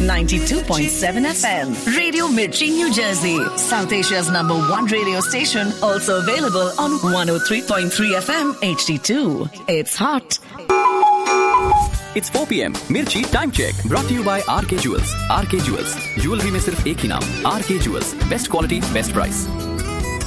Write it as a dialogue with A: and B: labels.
A: 92.7 FM. Radio Mirchi, New Jersey. South Asia's #1 radio station. Also available on 103.3 FM HD2. It's hot.
B: It's 4 p.m. Mirchi Time Check. Brought to you by RK Jewels. RK Jewels. Jewelry में सिर्फ एक ही नाम. RK Jewels. Best quality, best price.